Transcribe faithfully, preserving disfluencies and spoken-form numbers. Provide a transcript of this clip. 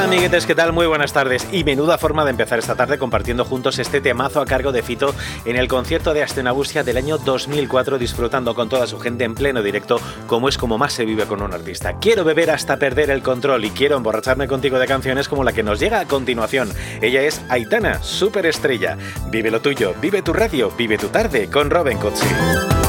amiguetes? ¿Qué tal? Muy buenas tardes. Y menuda forma de empezar esta tarde compartiendo juntos este temazo a cargo de Fito en el concierto de Astenagusia del año dos mil cuatro, disfrutando con toda su gente en pleno directo, como es como más se vive con un artista. Quiero beber hasta perder el control y quiero emborracharme contigo de canciones como la que nos llega a continuación. Ella es Aitana, superestrella. Vive lo tuyo, vive tu radio, vive tu tarde con Robin Cozzi.